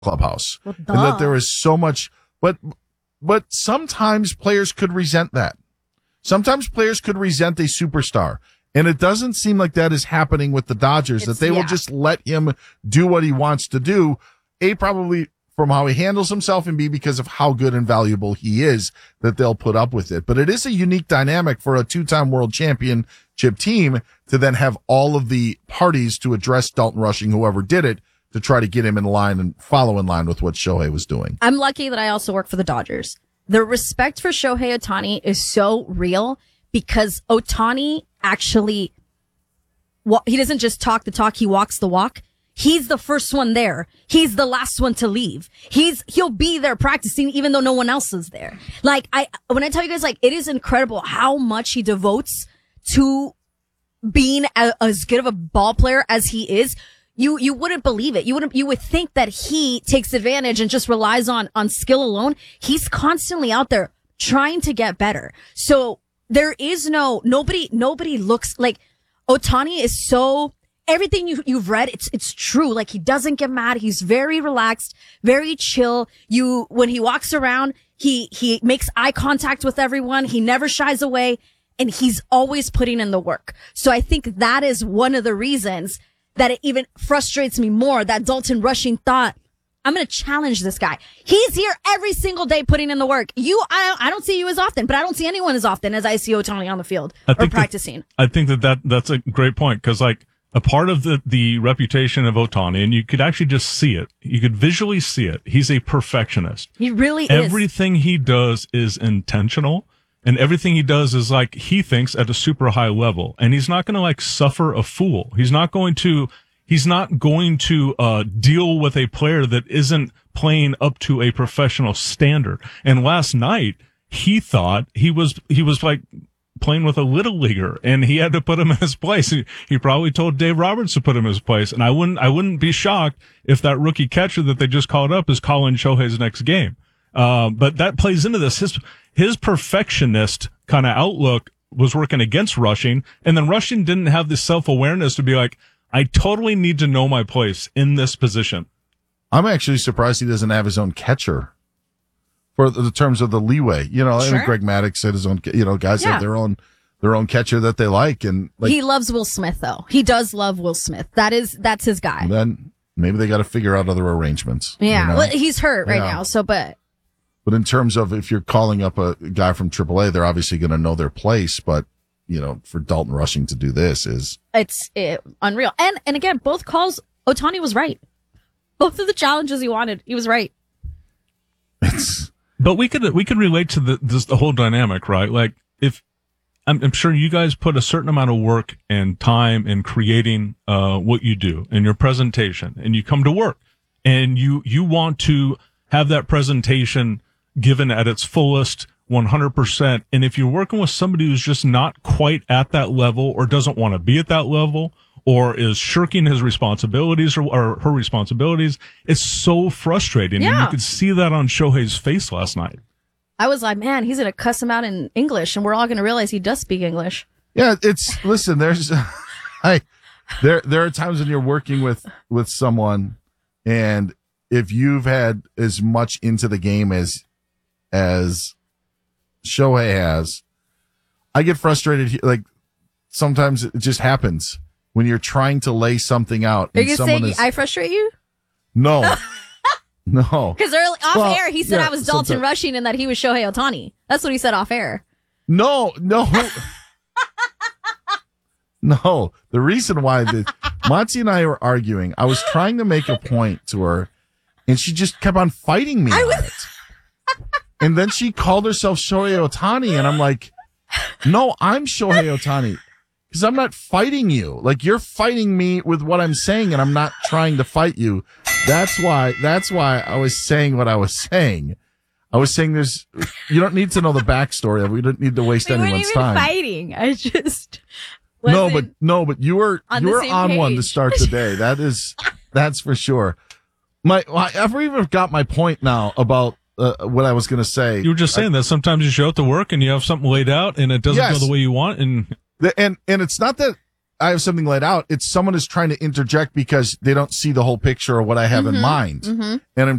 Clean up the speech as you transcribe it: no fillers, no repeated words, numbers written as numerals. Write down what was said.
clubhouse. And that there is so much, but sometimes players could resent that. Sometimes players could resent a superstar. And it doesn't seem like that is happening with the Dodgers, that they will just let him do what he wants to do. A, probably from how he handles himself, and B, because of how good and valuable he is, that they'll put up with it. But it is a unique dynamic for a two-time world championship team to then have all of the parties to address Dalton Rushing, whoever did it, to try to get him in line and follow in line with what Shohei was doing. I'm lucky that I also work for the Dodgers. The respect for Shohei Ohtani is so real because Ohtani actually, he doesn't just talk the talk, he walks the walk. He's the first one there. He's the last one to leave. He'll be there practicing even though no one else is there. Like, when I tell you guys, like, it is incredible how much he devotes to being as good of a ball player as he is. You wouldn't believe it. You would think that he takes advantage and just relies on skill alone. He's constantly out there trying to get better. So there is nobody looks like Ohtani is so, everything you've read, it's true. Like, he doesn't get mad. He's very relaxed, very chill. When he walks around, he makes eye contact with everyone. He never shies away, and he's always putting in the work. So I think that is one of the reasons that it even frustrates me more that Dalton Rushing thought, I'm going to challenge this guy. He's here every single day putting in the work. I don't see you as often, but I don't see anyone as often as I see Ohtani on the field or practicing. I think that's a great point, because like a part of the reputation of Ohtani, and you could actually just see it. You could visually see it. He's a perfectionist. He really is. Everything he does is intentional. And everything he does is like, he thinks at a super high level, and he's not going to like suffer a fool. He's not going to deal with a player that isn't playing up to a professional standard. And last night, he thought he was like playing with a little leaguer, and he had to put him in his place. He probably told Dave Roberts to put him in his place. And I wouldn't be shocked if that rookie catcher that they just called up is calling Shohei's next game. But that plays into this. His perfectionist kind of outlook was working against Rushing, and then Rushing didn't have the self-awareness to be like, I totally need to know my place in this position. I'm actually surprised he doesn't have his own catcher for the terms of the leeway. Sure. I mean, Greg Maddux said his own, guys have their own catcher that they like. And like, he loves Will Smith, though. He does love Will Smith. That's his guy. Then maybe they got to figure out other arrangements. Yeah. Well, he's hurt right now. So, but in terms of if you're calling up a guy from AAA, they're obviously going to know their place. But, for Dalton Rushing to do this it's unreal. And again, both calls, Ohtani was right. Both of the challenges he wanted, he was right. But we could relate to the whole dynamic, right? Like, if I'm sure you guys put a certain amount of work and time in creating what you do in your presentation, and you come to work and you want to have that presentation given at its fullest 100%. And if you're working with somebody who's just not quite at that level, or doesn't want to be at that level, or is shirking his responsibilities or her responsibilities, it's so frustrating. Yeah. And you could see that on Shohei's face last night. I was like, man, he's going to cuss him out in English, and we're all going to realize he does speak English. Yeah, listen, there are times when you're working with someone, and if you've had as much into the game as Shohei has, I get frustrated. Like, sometimes it just happens when you're trying to lay something out. Are you saying I frustrate you? No. No. Because off air, he said I was Dalton Rushing and that he was Shohei Ohtani. That's what he said off air. No. No. The reason why Monty and I were arguing, I was trying to make a point to her, and she just kept on fighting me on it. And then she called herself Shohei Ohtani, and I'm like, no, I'm Shohei Ohtani. Because I'm not fighting you. Like, you're fighting me with what I'm saying, and I'm not trying to fight you. That's why I was saying what I was saying. I was saying you don't need to know the backstory of it. We don't need to waste anyone's time. Fighting. I just No, but you were on one to start the day. That's for sure. I've even got my point now about what I was going to say. You were just saying that sometimes you show up to work and you have something laid out and it doesn't go the way you want, and it's not that I have something laid out, it's someone is trying to interject because they don't see the whole picture or what I have in mind. And I'm